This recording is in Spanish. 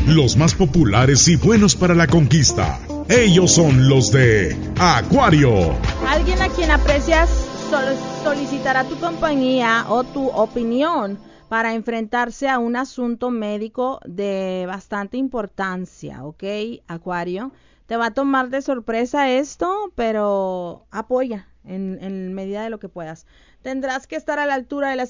los más populares y buenos para la conquista. Ellos son los de Acuario. Alguien a quien aprecias solicitará tu compañía o tu opinión para enfrentarse a un asunto médico de bastante importancia, ¿ok, Acuario? Te va a tomar de sorpresa esto, pero apoya en medida de lo que puedas. Tendrás que estar a la altura de las